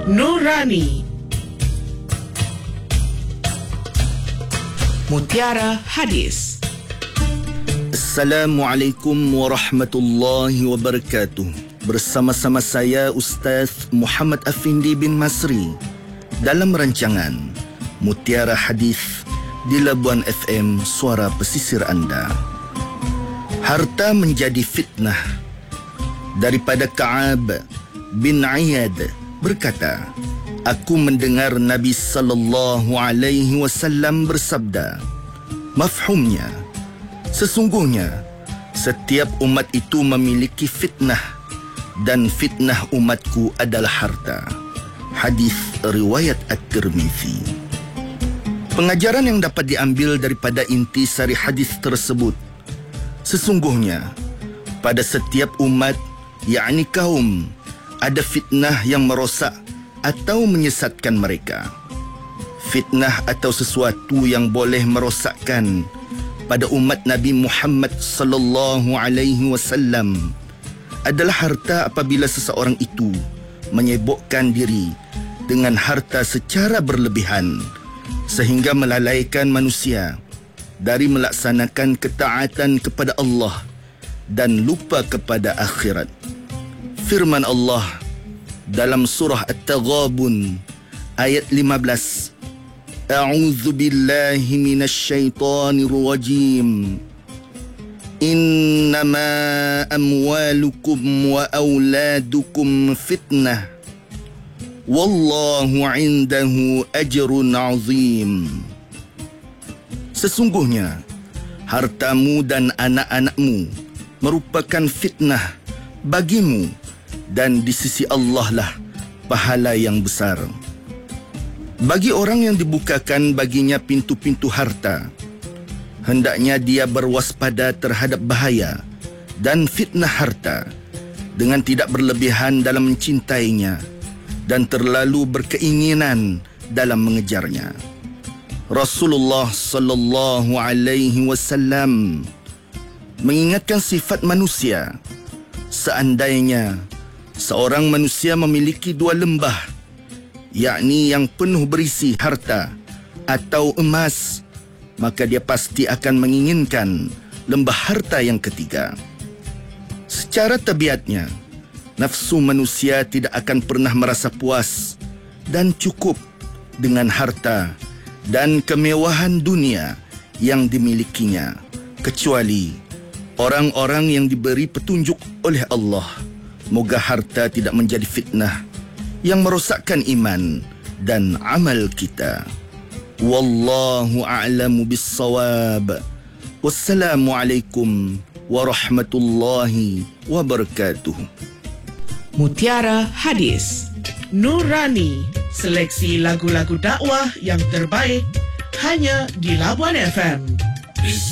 Nurani. Mutiara Hadis. Assalamualaikum warahmatullahi wabarakatuh. Bersama-sama saya Ustaz Muhammad Afindi bin Masri dalam rancangan Mutiara Hadis di Labuan FM, suara pesisir anda. Harta menjadi fitnah. Daripada Ka'ab bin Iyad berkata, aku mendengar Nabi sallallahu alaihi wasallam bersabda, mafhumnya, sesungguhnya setiap umat itu memiliki fitnah dan fitnah umatku adalah harta. Hadis riwayat At-Tirmizi. Pengajaran yang dapat diambil daripada inti sari hadis tersebut, sesungguhnya pada setiap umat, yakni kaum, ada fitnah yang merosak atau menyesatkan mereka. Fitnah atau sesuatu yang boleh merosakkan pada umat Nabi Muhammad sallallahu alaihi wasallam adalah harta apabila seseorang itu menyibukkan diri dengan harta secara berlebihan sehingga melalaikan manusia dari melaksanakan ketaatan kepada Allah dan lupa kepada akhirat. Firman Allah dalam surah At-Taghabun ayat 15, A'udzu billahi minasyaitonir rajim. Innama amwalukum wa auladukum fitnah. Wallahu 'indahu ajrun 'azim. Sesungguhnya hartamu dan anak-anakmu merupakan fitnah bagimu, dan di sisi Allah lah pahala yang besar. Bagi orang yang dibukakan baginya pintu-pintu harta, hendaknya dia berwaspada terhadap bahaya dan fitnah harta dengan tidak berlebihan dalam mencintainya dan terlalu berkeinginan dalam mengejarnya. Rasulullah sallallahu alaihi wasallam mengingatkan sifat manusia. Seandainya seorang manusia memiliki dua lembah, yakni yang penuh berisi harta atau emas, maka dia pasti akan menginginkan lembah harta yang ketiga. Secara tabiatnya, nafsu manusia tidak akan pernah merasa puas dan cukup dengan harta dan kemewahan dunia yang dimilikinya, kecuali orang-orang yang diberi petunjuk oleh Allah. Moga harta tidak menjadi fitnah yang merosakkan iman dan amal kita. Wallahu a'lamu bis-shawab. Wassalamualaikum warahmatullahi wabarakatuh. Mutiara Hadis. Nurani. Seleksi lagu-lagu dakwah yang terbaik hanya di Labuan FM.